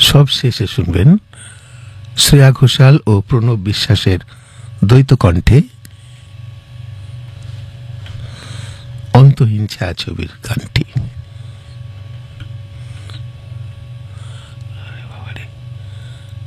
সব শেষে শুনবেন শ্রেয়া ঘোষাল ও প্রণব বিশ্বাসের দ্বৈত কণ্ঠে অন্তহীন ছায়াছবির গানটি।